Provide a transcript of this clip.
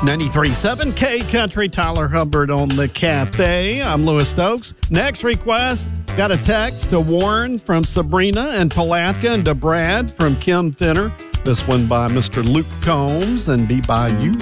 93.7 K Country, Tyler Hubbard on the Cafe. I'm Louis Stokes. Next request, got a text to Warren from Sabrina and Palatka and to Brad from Kim Thinner. This one by Mr. Luke Combs and Be By You.